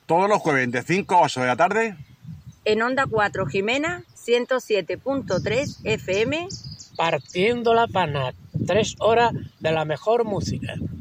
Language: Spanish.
Todos los jueves de 5 a 8 de la tarde. En Onda 4 Jimena, 107.3 FM. Partiendo la pana, 3 horas de la mejor música.